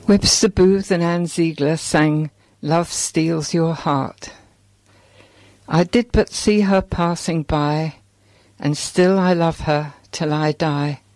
Webster Booth and Anne Ziegler sang Love Steals Your Heart. I did but see her passing by, and still I love her till I die.